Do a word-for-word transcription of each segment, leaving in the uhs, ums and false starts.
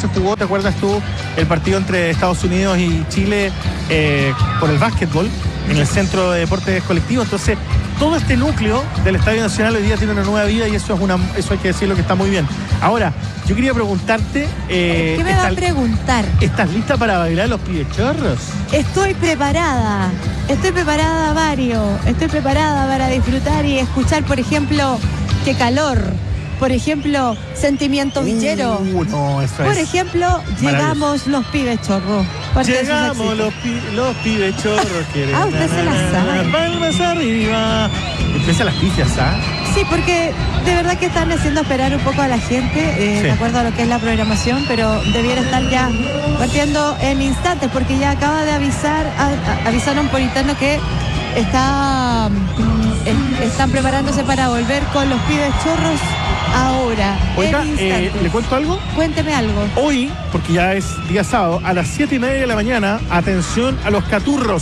se jugó, ¿te acuerdas tú? El partido entre Estados Unidos y Chile eh, por el básquetbol en el Centro de Deportes Colectivos. Entonces, todo este núcleo del Estadio Nacional hoy día tiene una nueva vida y eso es una, eso hay que decirlo que está muy bien. Ahora, yo quería preguntarte... Eh, ¿Qué me va a preguntar? ¿Estás lista para bailar los pibechorros? Estoy preparada, estoy preparada, Mario. Estoy preparada para disfrutar y escuchar, por ejemplo, Qué Calor. Por ejemplo, Sentimiento Villero. Uh, no, eso Por es ejemplo, Llegamos los Pibechorros. Llegamos los, pi, los pibechorros. Ah, usted se la sabe. Palmas arriba. Empiezan las pifias, ¿ah? Sí, porque de verdad que están haciendo esperar un poco a la gente, eh, sí. de acuerdo a lo que es la programación, pero debiera estar ya partiendo en instantes, porque ya acaba de avisar, a, a, avisaron por interno que está, eh, están preparándose para volver con los Pibechorros ahora. Oiga, en eh, ¿le cuento algo? Cuénteme algo. Hoy, porque ya es día sábado, a las siete y media de la mañana, atención a los caturros.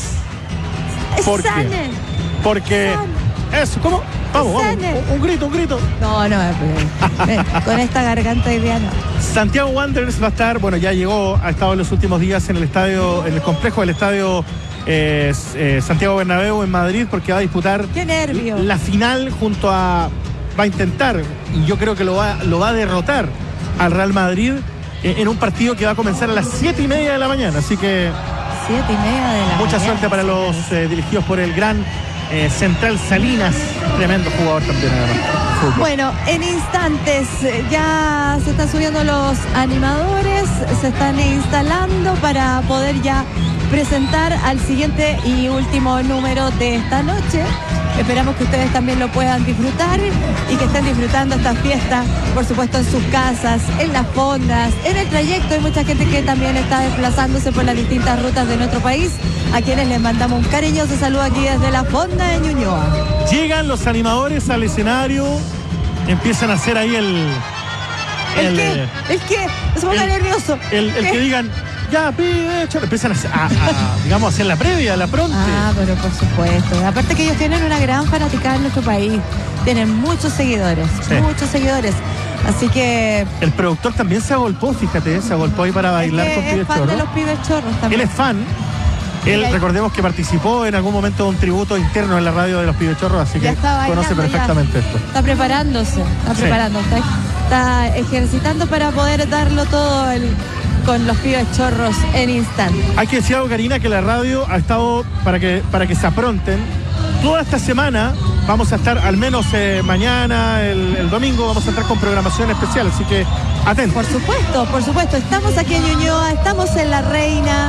¿Por Sane. qué? Porque... Sane. Eso, ¿cómo? Vamos, vamos. Un, un grito, un grito. No, no, eh, con esta garganta hoy día no. Santiago Wanderers va a estar, bueno, ya llegó, ha estado en los últimos días en el estadio, en el complejo del estadio eh, eh, Santiago Bernabéu en Madrid, porque va a disputar ¡Qué nervio! la final junto a, va a intentar, y yo creo que lo va, lo va a derrotar al Real Madrid eh, en un partido que va a comenzar a las siete y media de la mañana, así que siete y media de la mucha mañana, suerte para los eh, dirigidos por el gran eh, Central Salinas, tremendo jugador también además. Fútbol. Bueno, en instantes ya se están subiendo los animadores, se están instalando para poder ya presentar al siguiente y último número de esta noche. Esperamos que ustedes también lo puedan disfrutar y que estén disfrutando esta fiesta, por supuesto, en sus casas, en las fondas, en el trayecto. Hay mucha gente que también está desplazándose por las distintas rutas de nuestro país, a quienes les mandamos un cariñoso saludo aquí desde la fonda de Ñuñoa. Llegan los animadores al escenario, empiezan a hacer ahí el... ¿El, ¿El qué? ¿El qué? Se ponga nervioso. El, el que digan... Ya, pibe, empiezan a, a, a, digamos, a hacer la previa, la pronte. Ah, pero por supuesto. Aparte que ellos tienen una gran fanaticada en nuestro país. Tienen muchos seguidores, sí. muchos seguidores. Así que... El productor también se agolpó, fíjate, se agolpó ahí para bailar es con Pibechorros. Es fan de los Pibechorros también. Él es fan. Él, hay... recordemos que participó en algún momento de un tributo interno en la radio de los Pibechorros, así ya que conoce perfectamente ya. esto. Está preparándose, está sí. preparando, está, está ejercitando para poder darlo todo el... con los Pibechorros en instante. Hay que decir algo, Karina, que la radio ha estado, para que, para que se apronten, toda esta semana vamos a estar, al menos eh, mañana, el, el domingo, vamos a estar con programación especial, así que atentos. Por supuesto, por supuesto, estamos aquí en Ñuñoa, estamos en La Reina,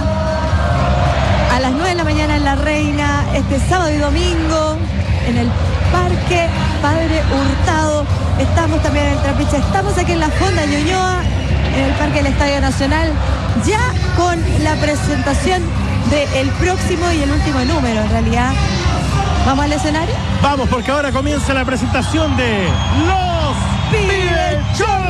a las nueve de la mañana en La Reina, este sábado y domingo, en el Parque Padre Hurtado, estamos también en el Trapiche, estamos aquí en la Fonda de Ñuñoa, en el Parque del Estadio Nacional, ya con la presentación del próximo y el último número, en realidad. ¿Vamos al escenario? Vamos, porque ahora comienza la presentación de los Pibechorros.